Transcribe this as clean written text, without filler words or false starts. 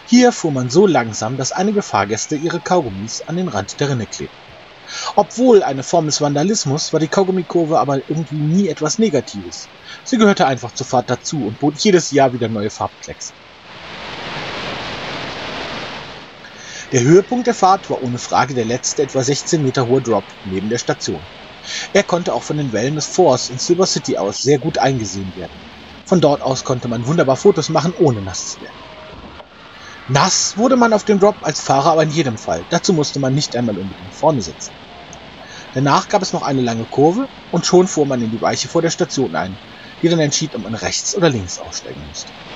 Hier fuhr man so langsam, dass einige Fahrgäste ihre Kaugummis an den Rand der Rinne klebten. Obwohl eine Form des Vandalismus, war die Kaugummikurve aber irgendwie nie etwas Negatives. Sie gehörte einfach zur Fahrt dazu und bot jedes Jahr wieder neue Farbklecks. Der Höhepunkt der Fahrt war ohne Frage der letzte, etwa 16 Meter hohe Drop neben der Station. Er konnte auch von den Wellen des Forts in Silver City aus sehr gut eingesehen werden. Von dort aus konnte man wunderbar Fotos machen, ohne nass zu werden. Nass wurde man auf dem Drop als Fahrer aber in jedem Fall. Dazu musste man nicht einmal unbedingt vorne sitzen. Danach gab es noch eine lange Kurve und schon fuhr man in die Weiche vor der Station ein, die dann entschied, ob man rechts oder links aussteigen musste.